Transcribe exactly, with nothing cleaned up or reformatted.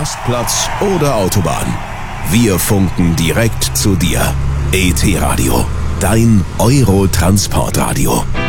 Rastplatz oder Autobahn. Wir funken direkt zu dir. E T Radio, dein Euro-Transportradio.